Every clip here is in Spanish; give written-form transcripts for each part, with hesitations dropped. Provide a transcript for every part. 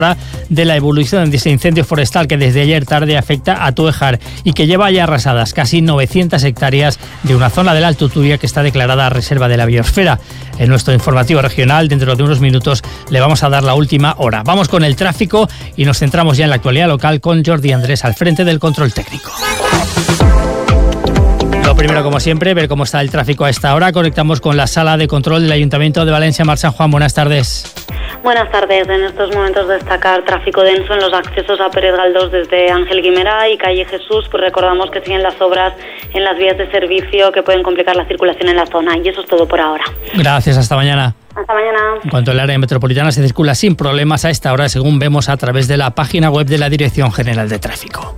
de la evolución de ese incendio forestal que desde ayer tarde afecta a Tuejar y que lleva ya arrasadas casi 900 hectáreas de una zona del Alto Turia que está declarada reserva de la biosfera. En nuestro informativo regional, dentro de unos minutos, le vamos a dar la última hora. Vamos con el tráfico y nos centramos ya en la actualidad local con Jordi Andrés al frente del control técnico. Lo primero, como siempre, ver cómo está el tráfico a esta hora. Conectamos con la sala de control del Ayuntamiento de Valencia. Mar San Juan, buenas tardes. Buenas tardes. En estos momentos destacar tráfico denso en los accesos a Pérez Galdós desde Ángel Guimerá y calle Jesús, pues recordamos que siguen las obras en las vías de servicio que pueden complicar la circulación en la zona. Y eso es todo por ahora. Gracias, hasta mañana. Hasta mañana. En cuanto al área metropolitana, se circula sin problemas a esta hora, según vemos a través de la página web de la Dirección General de Tráfico.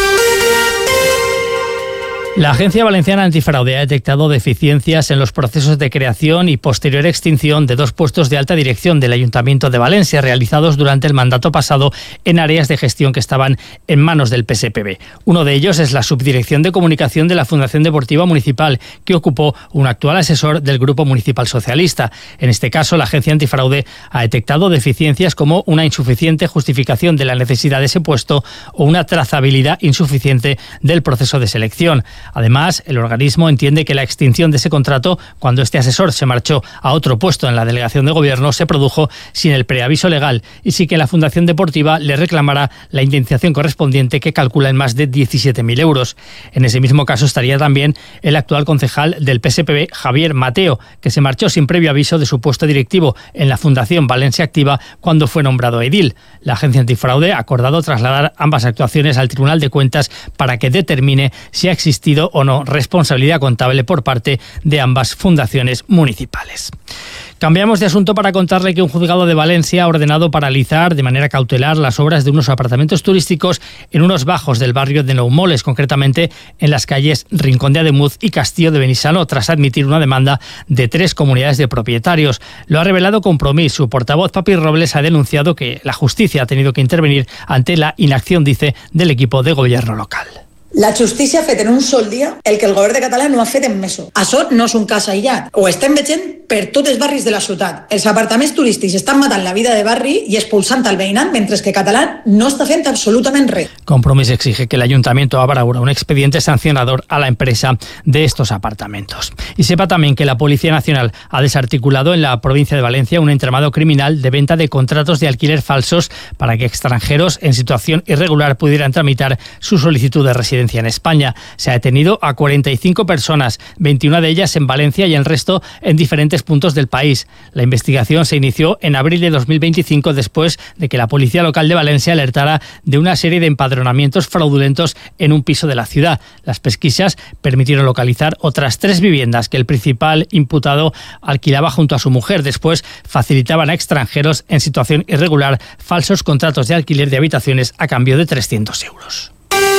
La Agencia Valenciana Antifraude ha detectado deficiencias en los procesos de creación y posterior extinción de 2 puestos de alta dirección del Ayuntamiento de Valencia realizados durante el mandato pasado en áreas de gestión que estaban en manos del PSPB. Uno de ellos es la Subdirección de Comunicación de la Fundación Deportiva Municipal, que ocupó un actual asesor del Grupo Municipal Socialista. En este caso, la Agencia Antifraude ha detectado deficiencias como una insuficiente justificación de la necesidad de ese puesto o una trazabilidad insuficiente del proceso de selección. Además, el organismo entiende que la extinción de ese contrato, cuando este asesor se marchó a otro puesto en la delegación de gobierno, se produjo sin el preaviso legal y sí que la Fundación Deportiva le reclamará la indemnización correspondiente, que calcula en más de 17.000 euros. En ese mismo caso estaría también el actual concejal del PSPB, Javier Mateo, que se marchó sin previo aviso de su puesto directivo en la Fundación Valencia Activa cuando fue nombrado edil. La Agencia Antifraude ha acordado trasladar ambas actuaciones al Tribunal de Cuentas para que determine si ha existido o no responsabilidad contable por parte de ambas fundaciones municipales. Cambiamos de asunto para contarle que un juzgado de Valencia ha ordenado paralizar de manera cautelar las obras de unos apartamentos turísticos en unos bajos del barrio de Nou Moles, concretamente en las calles Rincón de Ademuz y Castillo de Benissano, tras admitir una demanda de 3 comunidades de propietarios. Lo ha revelado Compromís. Su portavoz, Papi Robles, ha denunciado que la justicia ha tenido que intervenir ante la inacción, dice, del equipo de gobierno local. La justícia ha fet en un sol dia el que el govern de Catalunya no ha fet en mesos. Això no és un cas aïllat. Ho estem veient per tots els barris de la ciutat. Els apartaments turístics estan matant la vida de barri i expulsant el veïnat, mentre que Català no està fent absolutament res. Compromís exige que el ayuntamiento abra ahora un expediente sancionador a la empresa de estos apartamentos. Y sepa también que la Policía Nacional ha desarticulado en la provincia de Valencia un entramado criminal de venta de contratos de alquiler falsos para que extranjeros en situación irregular pudieran tramitar su solicitud de residencia en España. Se ha detenido a 45 personas, 21 de ellas en Valencia y el resto en diferentes puntos del país. La investigación se inició en abril de 2025 después de que la Policía Local de Valencia alertara de una serie de empadronamientos fraudulentos en un piso de la ciudad. Las pesquisas permitieron localizar otras 3 viviendas que el principal imputado alquilaba junto a su mujer. Después facilitaban a extranjeros en situación irregular falsos contratos de alquiler de habitaciones a cambio de 300 euros.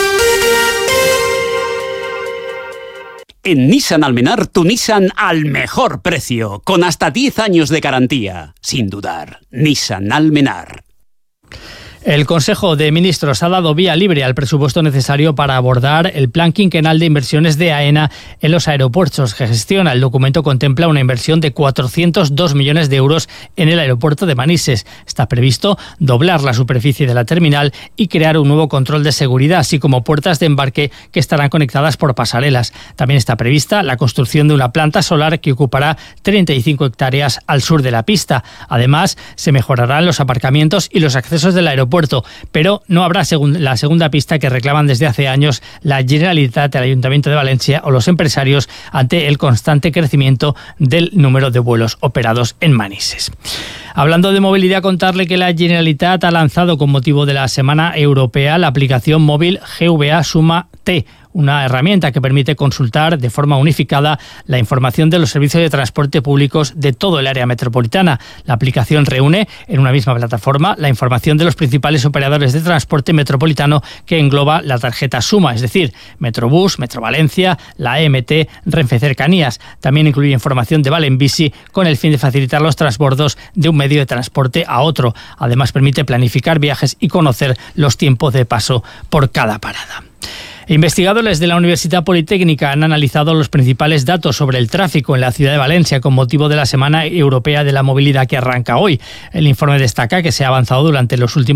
En Nissan Almenar, tu Nissan al mejor precio, con hasta 10 años de garantía. Sin dudar, Nissan Almenar. El Consejo de Ministros ha dado vía libre al presupuesto necesario para abordar el plan quinquenal de inversiones de AENA en los aeropuertos que gestiona. El documento contempla una inversión de 402 millones de euros en el aeropuerto de Manises. Está previsto doblar la superficie de la terminal y crear un nuevo control de seguridad, así como puertas de embarque que estarán conectadas por pasarelas. También está prevista la construcción de una planta solar que ocupará 35 hectáreas al sur de la pista. Además, se mejorarán los aparcamientos y los accesos del aeropuerto, pero no habrá la segunda pista que reclaman desde hace años la Generalitat, el Ayuntamiento de Valencia o los empresarios ante el constante crecimiento del número de vuelos operados en Manises. Hablando de movilidad, contarle que la Generalitat ha lanzado con motivo de la Semana Europea la aplicación móvil GVA Suma T, una herramienta que permite consultar de forma unificada la información de los servicios de transporte públicos de todo el área metropolitana. La aplicación reúne en una misma plataforma la información de los principales operadores de transporte metropolitano que engloba la tarjeta Suma, es decir, Metrobús, Metro Valencia, la EMT, Renfe Cercanías. También incluye información de Valenbici con el fin de facilitar los transbordos de un medio de transporte a otro. Además, permite planificar viajes y conocer los tiempos de paso por cada parada. Investigadores de la Universidad Politécnica han analizado los principales datos sobre el tráfico en la ciudad de Valencia con motivo de la Semana Europea de la Movilidad que arranca hoy. El informe destaca que se ha avanzado durante los últimos